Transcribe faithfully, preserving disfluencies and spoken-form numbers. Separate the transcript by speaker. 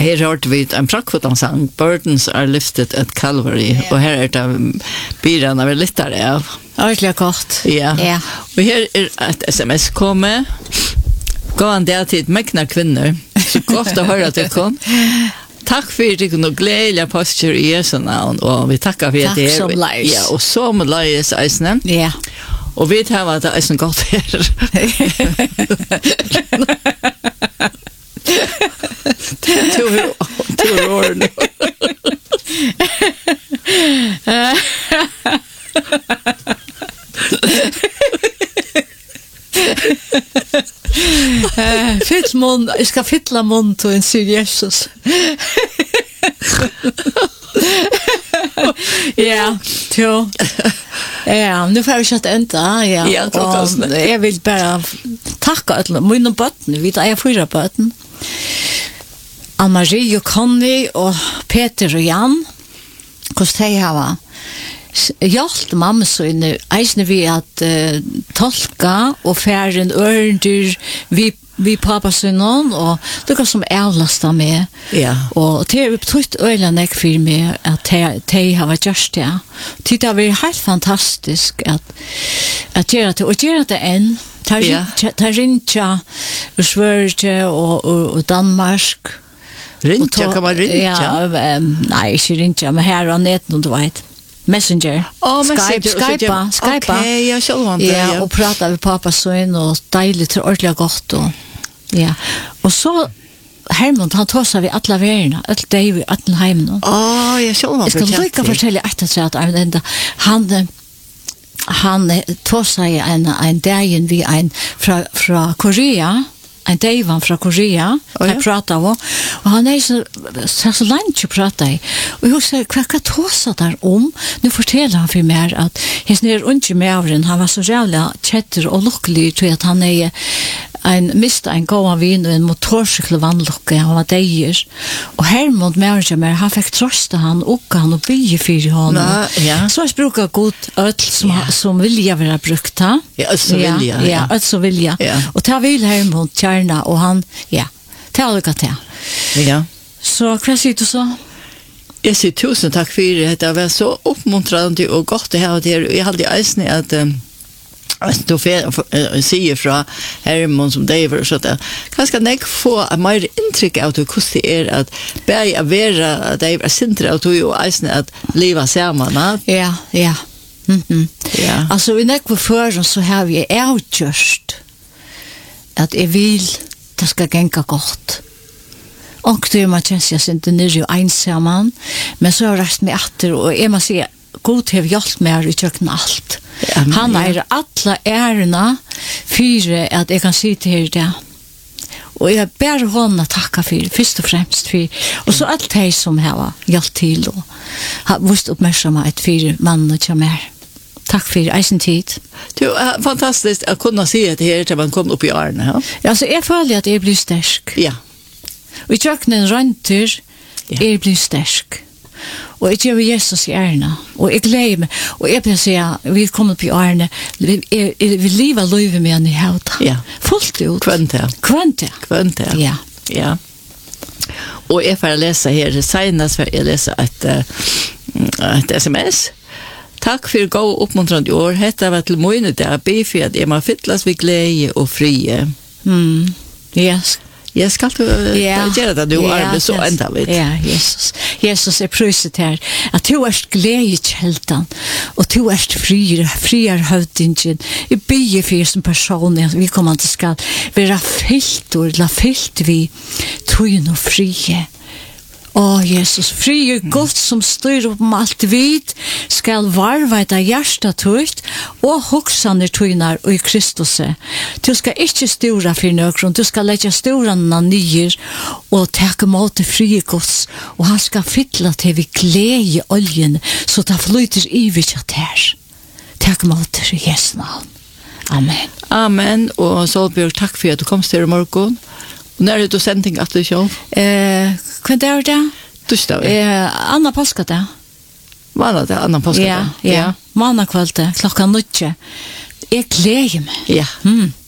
Speaker 1: Her hørte vi en prakkvotansang, Burdens are lifted at Calvary, yeah. Og her er det byren av littere av.
Speaker 2: Ordentlig godt.
Speaker 1: Ja.
Speaker 2: Ja.
Speaker 1: Og her er et sms kommet. Gå an det til megna kvinner. Så godt å høre til kon. Takk for at du kunne gledelig posture i Jesu navn, og vi takker for at det er.
Speaker 2: Takk som leis.
Speaker 1: Ja, og så med leis eisene.
Speaker 2: Ja.
Speaker 1: Og vi tar at det er eisen godt her. To år nu.
Speaker 2: Fyll mun, jag ska fylla mun till en syr Jesus. Ja, jo. Ja, nu får vi chatta ända, ja.
Speaker 1: Ja, och
Speaker 2: jag vill bara tacka alla mina barn, vi tar jag fyra barn. Ann-Marie och Conny och Peter och Jan. Kost hej hava. Hjalt mamma så inne eisne vi att uh, tolka och färden örndyr vi vi pappa synon och det kan som avlasta med.
Speaker 1: Ja.
Speaker 2: Och det är trött ölanek för mig att te har varit just det. Titta vi helt fantastiskt att att göra det och göra det än. Ta rinja och Sverige och och Danmark.
Speaker 1: Rinja kan man rinja?
Speaker 2: Ja, um, nej, inte rinja, men här har nätet du vet. Messenger.
Speaker 1: Oh,
Speaker 2: Skype, Skype, Skype.
Speaker 1: Okej, jag själv det.
Speaker 2: Ja, och prata med pappa son och dejligt till ordentligt gott och ja. Och så Hermund han tåsar vi alla värna, allt det vi alla hemma.
Speaker 1: Åh, jag själv
Speaker 2: Jag ska lika fortälja att att han han han tåsar en en dagen vi en från från Korea. En Deivan från Korea, oh, jag pratar om, och han är så, så, så långt att prata i. Och jag säger, vad kan tåsa där om? Nu fortäller han för mig att hans nere under med han var så jävla kätter och lycklig till att han är en mista en gåva vin och en motorcykel vannlocka, han var dejer. Och Hermund med mig, han fick trösta han och han och bygga för honom.
Speaker 1: Ja.
Speaker 2: Så jag brukar god öl som, ja. som vilja vara brukta.
Speaker 1: Ja, öl som
Speaker 2: ja,
Speaker 1: vilja.
Speaker 2: Ja, ja öl som vilja. Ja. Och ta vill Hermund kärna och han, ja, ta lycka till.
Speaker 1: Ja.
Speaker 2: Så vad säger du så?
Speaker 1: Jag säger tusen tack för det. Det var så uppmuntrande och gott det här. Jag hade eisen att um, då säger från Hermund som David så att kanske när jag får mer intryck av hur det är att börja vara David sintra och tog ju eisen att leva samman.
Speaker 2: Ja, ja. Mm-hmm.
Speaker 1: Ja.
Speaker 2: Alltså vi när vi för så har vi outjust att jag vill det ska gänga gott. Och det är man känns jag inte nere ju ensamman men så har rätt med åter och jag måste säga God har hjälpt mig i köken allt. Ja, han är alla ärna för att jag kan se till det. Och jag ber honom tacka för först och främst för och så allt det som har hjälpt till och har visst uppmärksamhet för mannen och mer. Tack för eisen tid.
Speaker 1: Det är fantastiskt att kunna se att det här till man kom upp i åren. Ja?
Speaker 2: Alltså jag följer att jag blir stark.
Speaker 1: Ja.
Speaker 2: Och i köknen rönter ja. Jag blir stark. Och jag gör Jesus i ärna. Och jag glömmer mig. Och jag vill säga, vi kommer upp i ärna. Vi, vi, vi lever livet med en i hauta.
Speaker 1: Ja.
Speaker 2: Fullt ut.
Speaker 1: Kvönta.
Speaker 2: Kvönta.
Speaker 1: Kvönta.
Speaker 2: Ja.
Speaker 1: Ja. Och jag får läsa här, senast för jag läsa ett, uh, ett sms. Tack för gå uppmuntrande år. Hetta var till möjne där. Be för att jag må fytlas vid glädje och frie.
Speaker 2: Mm. Yes.
Speaker 1: Jag ska uh,
Speaker 2: yeah.
Speaker 1: göra det du yeah, är så
Speaker 2: yes.
Speaker 1: ända vid.
Speaker 2: Ja, yeah, Jesus. Jesus är pröjset här. Att du är glädjekältan. Och du är frier, frier hövdingen. I bygger för som person. Vi kommer inte ska vara fyllt och la fyllt vi tron och frie. Åh, oh, Jesus, fri och gott som styr upp om allt vid skall varvaita hjärtat tøyt og hoksaner tøynar og i Kristus. Du skal ikke stora for nøkron, du skal lägga storarna nyer og teka mot det fri gods, og han skal fylla til vi glede oljen, så det flyter i vi kjatt her. Teka mot det i Jesu navn. Amen.
Speaker 1: Amen, og Solbjørg, takk for at du kom til i morgen. Og når er du sending at du kjøl?
Speaker 2: Eh, hva er det?
Speaker 1: Torsdag.
Speaker 2: Eh, Anna påska det.
Speaker 1: Hva er det, Anna påska det?
Speaker 2: Ja, ja. Månakvällte, klockan nio. Jag gleder mig.
Speaker 1: Ja.
Speaker 2: Mm.